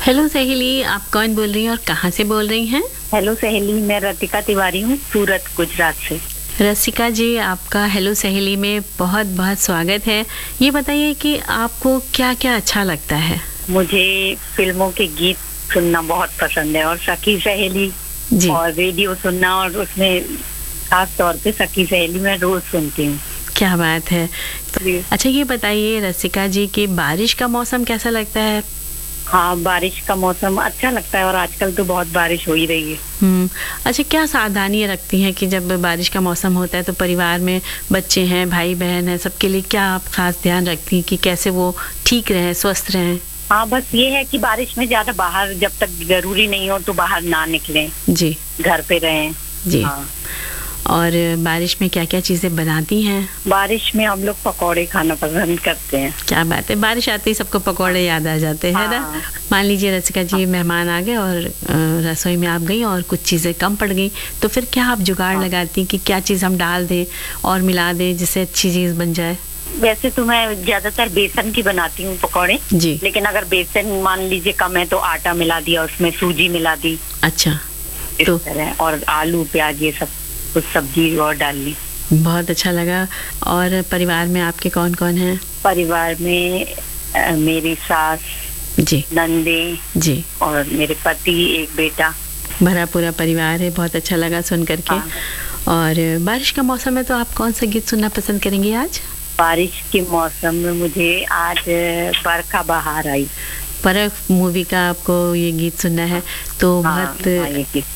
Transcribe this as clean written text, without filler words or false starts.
Hello सहेली, आप कौन बोल रही हैं और कहाँ से बोल रही हैं? हेलो सहेली, मैं रतिका तिवारी हूँ, सूरत गुजरात से। रसिका जी, आपका हेलो सहेली में बहुत बहुत स्वागत है। ये बताइए कि आपको क्या क्या अच्छा लगता है? मुझे फिल्मों के गीत सुनना बहुत पसंद है और सखी सहेली जी। और रेडियो सुनना, और उसमें खास तौर पे सखी सहेली मैं रोज सुनती हूँ। क्या बात है। जी। अच्छा, ये बताइए रसिका जी कि बारिश का मौसम कैसा लगता है? हाँ, बारिश का मौसम अच्छा लगता है और आजकल तो बहुत बारिश हो ही रही है। अच्छा, क्या सावधानियां रखती हैं कि जब बारिश का मौसम होता है तो परिवार में बच्चे हैं, भाई बहन हैं, सबके लिए क्या आप खास ध्यान रखती हैं कि कैसे वो ठीक रहें, स्वस्थ रहें? हाँ, बस ये है कि बारिश में ज्यादा बाहर जब तक जरूरी नहीं हो तो बाहर ना निकलें, जी। घर पे रहें। जी। हाँ। और बारिश में क्या क्या चीज़ें बनाती हैं? बारिश में हम लोग पकौड़े खाना पसंद करते हैं। क्या बात है, बारिश आते ही सबको पकौड़े याद आ जाते हैं ना। हाँ। मान लीजिए रसिका जी, मेहमान आ गए और रसोई में आप गई और कुछ चीज़ें कम पड़ गई, तो फिर क्या आप जुगाड़ लगाती कि क्या चीज़ हम डाल दें और मिला दें जिससे अच्छी चीज़ बन जाए? वैसे तो मैं ज्यादातर बेसन की बनाती हूँ पकौड़े जी। लेकिन अगर बेसन मान लीजिए कम है तो आटा मिला दिया, उसमें सूजी मिला दी, अच्छा। इस तो तरह, और आलू प्याज ये सब कुछ सब्जी और डाल ली। बहुत अच्छा लगा। और परिवार में आपके कौन कौन हैं? परिवार में मेरी सास, जी। नंदे जी। और मेरे पति, एक बेटा। भरा पूरा परिवार है, बहुत अच्छा लगा सुन करके। हाँ। और बारिश का मौसम है तो आप कौन सा गीत सुनना पसंद करेंगी आज? बारिश के मौसम में मुझे आज बरखा बहार आई। परख मूवी का आपको ये गीत सुनना है तो हाँ, बहुत हाँ, ये गीत